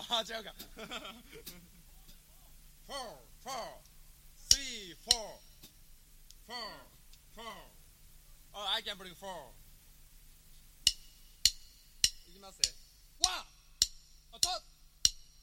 違うか。4, 3, 4, 4, 4. Oh, I can bring 4.